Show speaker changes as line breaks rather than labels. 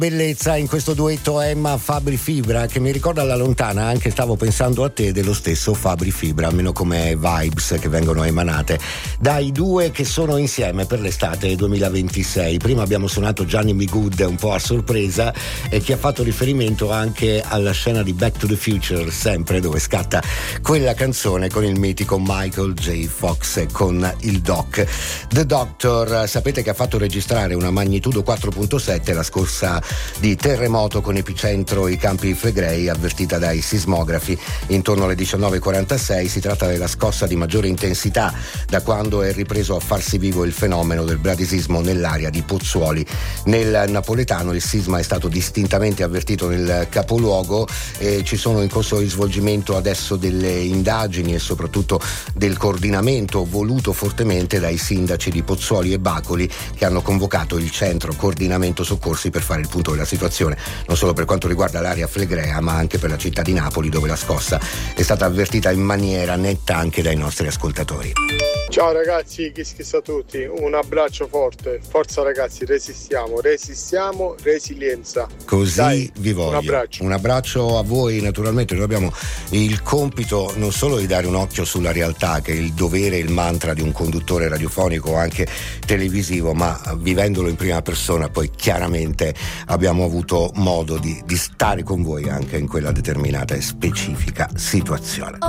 Bellezza in questo duetto Emma Fabri Fibra, che mi ricorda alla lontana, anche stavo pensando a te, dello stesso Fabri Fibra, almeno come vibes che vengono emanate dai due che sono insieme per l'estate 2026. Prima abbiamo suonato Johnny B. Good un po' a sorpresa, e che ha fatto riferimento anche alla scena di Back to the Future, sempre dove scatta quella canzone con il mitico Michael J. Fox e con il Doc. The Doctor, sapete che ha fatto registrare una magnitudo 4.7 la scorsa di terremoto con epicentro i Campi Flegrei, avvertita dai sismografi intorno alle 19:46. Si tratta della scossa di maggiore intensità da quando è ripreso a farsi vivo il fenomeno del bradisismo nell'area di Pozzuoli. Nel napoletano il sisma è stato distintamente avvertito nel capoluogo e ci sono in corso di svolgimento adesso delle indagini e soprattutto del coordinamento voluto fortemente dai sindaci di Pozzuoli e Bacoli, che hanno convocato il centro coordinamento soccorsi per fare il punto della situazione, non solo per quanto riguarda l'area flegrea ma anche per la città di Napoli, dove la scossa è stata avvertita in maniera netta anche dai nostri ascoltatori.
Ciao ragazzi, chissà a tutti, un abbraccio forte, forza ragazzi, resistiamo, resilienza.
Così
Dai,
vi voglio.
Un
abbraccio a voi, naturalmente noi abbiamo il compito non solo di dare un occhio sulla realtà, che è il dovere e il mantra di un conduttore radiofonico o anche televisivo, ma vivendolo in prima persona poi chiaramente abbiamo avuto modo di stare con voi anche in quella determinata e specifica situazione.